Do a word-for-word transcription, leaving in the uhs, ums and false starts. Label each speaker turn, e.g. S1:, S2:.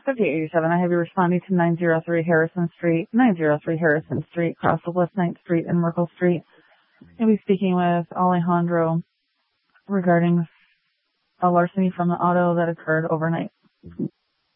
S1: fifty-eight eighty-seven, I have you responding to nine oh three Harrison Street, nine oh three Harrison Street, across of West ninth Street and Merkle Street. I'll be speaking with Alejandro regarding a larceny from the auto that occurred overnight.